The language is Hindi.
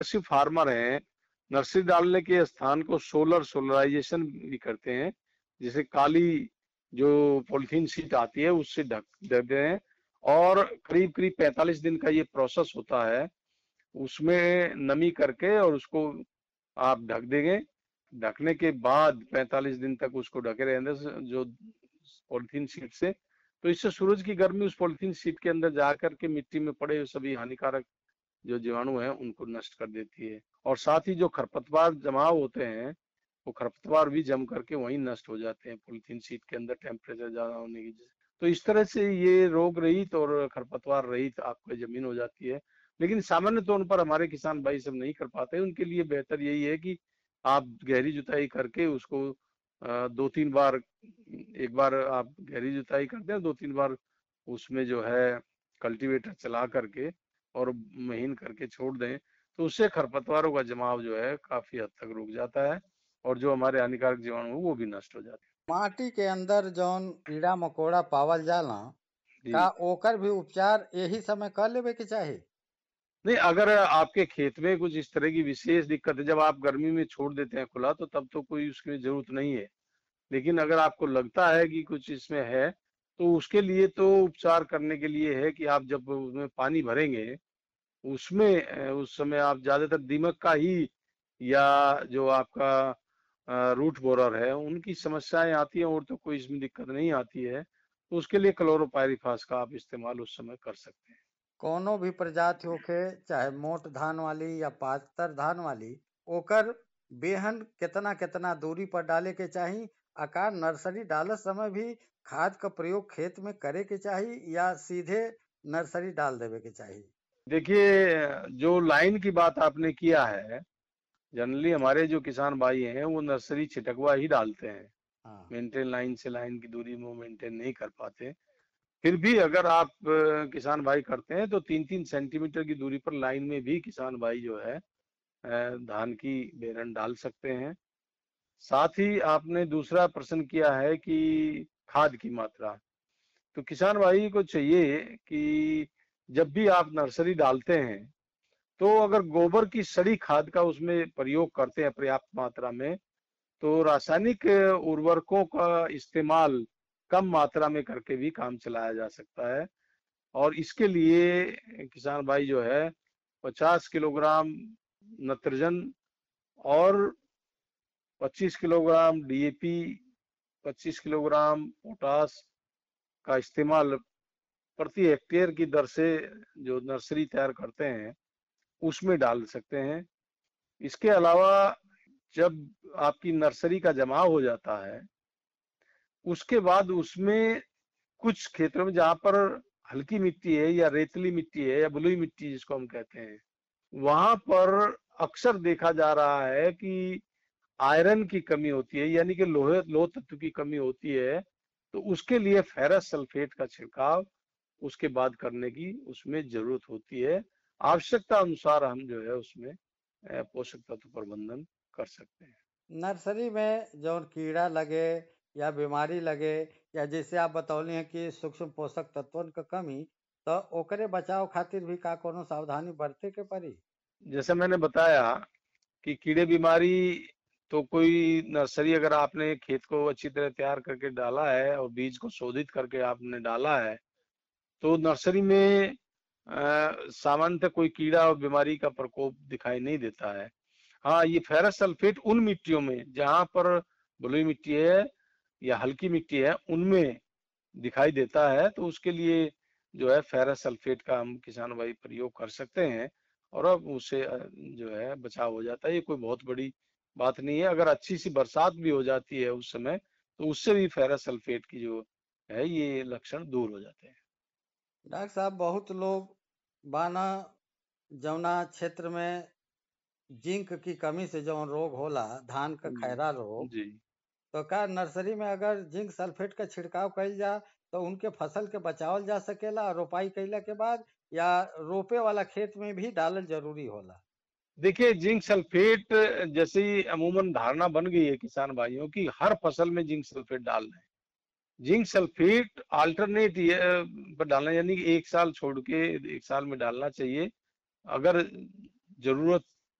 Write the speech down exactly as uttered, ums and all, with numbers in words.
कृषि फार्मर हैं, नर्सरी डालने के स्थान को सोलर सोलराइजेशन भी करते हैं, जिसे काली जो पॉलिथीन शीट आती है उससे ढक देते हैं, और करीब करीब पैंतालीस दिन का ये प्रोसेस होता है। उसमें नमी करके और उसको आप ढक देंगे। ढकने के बाद पैंतालीस दिन तक उसको ढके रहने से जो पॉलिथीन शीट से, तो इससे सूरज की गर्मी उस पॉलिथीन शीट के अंदर जाकर के मिट्टी में पड़े हुए सभी हानिकारक जो जीवाणु हैं उनको नष्ट कर देती है। और साथ ही जो खरपतवार जमाव होते हैं, वो खरपतवार भी जम करके वहीं नष्ट हो जाते हैं पॉलिथीन शीट के अंदर टेम्परेचर ज्यादा होने की वजह से। तो इस तरह से ये रोग रहित और खरपतवार रहित आपकी जमीन हो जाती है। लेकिन सामान्य तौर पर हमारे किसान भाई सब नहीं कर पाते। उनके लिए बेहतर यही है कि आप गहरी जुताई करके उसको अ, दो तीन बार, एक बार आप गहरी जुताई करते हैं, दो तीन बार उसमें जो है कल्टीवेटर चला करके और महीन करके छोड़ दें, तो उससे खरपतवारों का जमाव जो है काफी हद तक रुक जाता है, और जो हमारे हानिकारक जीवाणु वो भी नष्ट हो जाते माटी के अंदर जौन कीड़ा मकोड़ा पावल जाला, हैं। का जी ओकर भी उपचार यही समय कर लेवे के चाही? नहीं, अगर आपके खेत में कुछ इस तरह की विशेष दिक्कत है, जब आप गर्मी में छोड़ देते हैं खुला, तो तब तो कोई उसकी जरूरत नहीं है। लेकिन अगर आपको लगता है कि कुछ इसमें है, तो उसके लिए तो उपचार करने के लिए है कि आप जब उसमें पानी भरेंगे, उसमें अ, उस समय आप ज्यादातर दीमक का ही, या जो आपका रूट बोरर है, उनकी समस्याएं आती हैं, और तो कोई इसमें दिक्कत नहीं आती है। तो उसके लिए क्लोरोपायरीफास का आप इस्तेमाल उस समय कर सकते हैं। कोनो भी प्रजाति होखे, चाहे मोट धान वाली या पातर धान वाली, ओकर बेहन कितना कितना दूरी पर डाले के चाही? आकार नर्सरी डालत समय भी खाद का प्रयोग खेत में करे के चाही या सीधे नर्सरी डाल देवे के चाही? देखिए, जो लाइन की बात आपने किया है, जनरली हमारे जो किसान भाई हैं वो नर्सरी छिटकवा ही डालते हैं। हाँ। मेंटेन लाइन से लाइन की दूरी में मेंटेन नहीं कर पाते। फिर भी अगर आप अ, किसान भाई करते हैं, तो तीन तीन सेंटीमीटर की दूरी पर लाइन में भी किसान भाई जो है अ, धान की बेरन डाल सकते हैं। साथ ही आपने दूसरा प्रश्न किया है कि खाद की मात्रा। तो किसान भाई को चाहिए कि जब भी आप नर्सरी डालते हैं, तो अगर गोबर की सड़ी खाद का उसमें प्रयोग करते हैं पर्याप्त मात्रा में, तो रासायनिक उर्वरकों का इस्तेमाल कम मात्रा में करके भी काम चलाया जा सकता है। और इसके लिए किसान भाई जो है पचास किलोग्राम नत्रजन और पच्चीस किलोग्राम डी ए पी, पच्चीस किलोग्राम पोटास का इस्तेमाल प्रति हेक्टेयर की दर से जो नर्सरी तैयार करते हैं उसमें डाल सकते हैं। इसके अलावा जब आपकी नर्सरी का जमाव हो जाता है, उसके बाद उसमें कुछ क्षेत्रों में जहां पर हल्की मिट्टी है या रेतली मिट्टी है या बलुई मिट्टी जिसको हम कहते हैं, वहां पर अक्सर देखा जा रहा है कि आयरन की कमी होती है, यानी कि लोहे लोह तत्व की कमी होती है। तो उसके लिए फेरस सल्फेट का छिड़काव उसके बाद करने की उसमें जरूरत होती है। आवश्यकता अनुसार हम जो है उसमें अ, पोषक तत्व प्रबंधन कर सकते हैं। नर्सरी में जौन कीड़ा लगे या बीमारी लगे, या जैसे आप बतौली हैं कि सूक्ष्म पोषक तत्वन क कमी, तो ओकरे बचाव खातिर भी का कोनो सावधानी बरते के पड़ी? जैसे मैंने बताया कि कीड़े बीमारी, तो कोई नर्सरी अगर आपने खेत को अच्छी तरह तैयार करके डाला है और बीज को शोधित करके आपने डाला है, तो नर्सरी में अ, सामान्यतः कोई कीड़ा और बीमारी का प्रकोप दिखाई नहीं देता है। हाँ, ये फेरस सल्फेट उन मिट्टियों में जहां पर बलुई मिट्टी है या हल्की मिट्टी है उनमें दिखाई देता है, तो उसके लिए जो है फेरस सल्फेट का हम किसान भाई प्रयोग कर सकते हैं, और अब उससे अ, जो है बचाव हो जाता है। ये कोई बहुत बड़ी बात नहीं है। अगर अच्छी सी बरसात भी हो जाती है उस समय, तो उससे भी फेरस सल्फेट की जो है ये लक्षण दूर हो जाते हैं। डॉक्टर साहब, बहुत लोग बाना जौना क्षेत्र में जिंक की कमी से जौन रोग होला, धान का जी खैरा रोग, जी। तो का नर्सरी में अगर जिंक सल्फेट का छिड़काव कइल जा तो उनके फसल के बचावल जा सकेला रोपाई कइला के बाद, या रोपे वाला खेत में भी डालल जरूरी होला? देखिए, जिंक सल्फेट जैसी अमूमन धारणा बन गई है किसान भाइयों की, हर फसल में जिंक सल्फेट डाल रहे हैं। जिंक सल्फेट अल्टरनेट ये पर डालना, यानी कि एक साल छोड़ के एक साल में डालना चाहिए। अगर जरूरत